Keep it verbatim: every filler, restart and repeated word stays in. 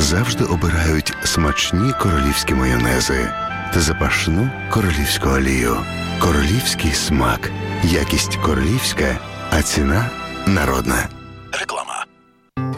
завжди обирають смачні королівські майонези та запашну королівську олію. Королівський смак. Якість королівська, а ціна народна. Реклама.